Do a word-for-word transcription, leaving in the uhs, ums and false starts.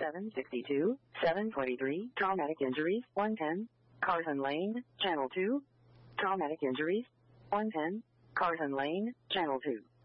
seven sixty-two, seven twenty-three, traumatic injuries, one ten, Carson Lane, Channel two, traumatic injuries, one ten, Carson Lane, Channel two.